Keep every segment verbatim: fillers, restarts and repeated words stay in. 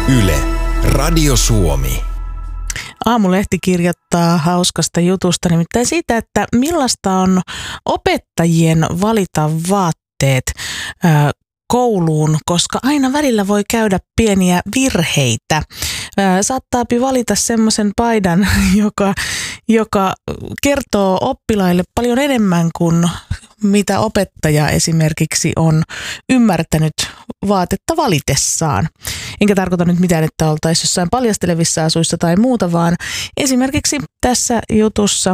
Yle, Radio Suomi. Aamulehti kirjoittaa hauskasta jutusta, nimittäin siitä, että millaista on opettajien valita vaatteet ää, kouluun, koska aina välillä voi käydä pieniä virheitä. Ää, saattaapi valita semmoisen paidan, joka, joka kertoo oppilaille paljon enemmän kuin mitä opettaja esimerkiksi on ymmärtänyt vaatetta valitessaan. Enkä tarkoita nyt mitään, että oltaisiin jossain paljastelevissa asuissa tai muuta, vaan esimerkiksi tässä jutussa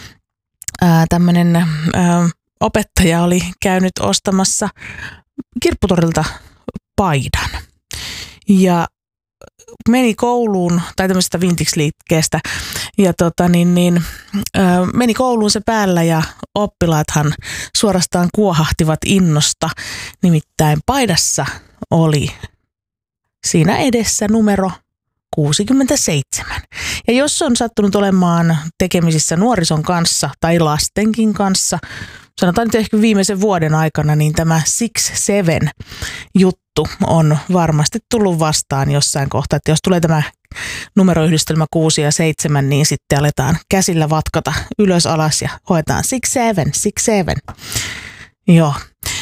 tämmöinen opettaja oli käynyt ostamassa kirpputorilta paidan ja meni kouluun, tai tämmöisestä Vintage-liikkeestä, ja tota, niin, niin, ö, meni kouluun se päällä, ja oppilaathan suorastaan kuohahtivat innosta. Nimittäin paidassa oli siinä edessä numero kuusikymmentäseitsemän. Ja jos on sattunut olemaan tekemisissä nuorison kanssa tai lastenkin kanssa, sanotaan nyt ehkä viimeisen vuoden aikana, niin tämä six seven juttu on varmasti tullut vastaan jossain kohtaa. Että jos tulee tämä numeroyhdistelmä kuusi ja seitsemän, niin sitten aletaan käsillä vatkata ylös alas ja hoetaan six seven, six seven. Joo.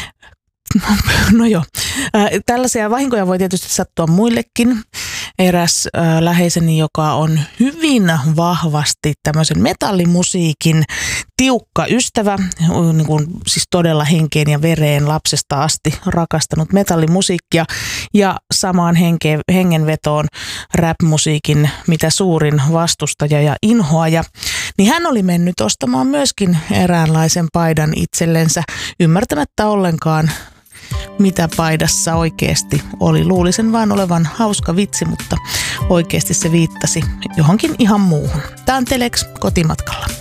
No joo. Tällaisia vahinkoja voi tietysti sattua muillekin. Eräs äh, läheiseni, joka on hyvin vahvasti tämmöisen metallimusiikin tiukka ystävä, niin kuin, siis todella henkeen ja vereen lapsesta asti rakastanut metallimusiikkia ja samaan henke, hengenvetoon rap-musiikin mitä suurin vastustaja ja inhoaja, niin hän oli mennyt ostamaan myöskin eräänlaisen paidan itsellensä ymmärtämättä ollenkaan, mitä paidassa oikeasti oli. Luulisin vaan olevan hauska vitsi, mutta oikeasti se viittasi johonkin ihan muuhun. Tämä on Telex kotimatkalla.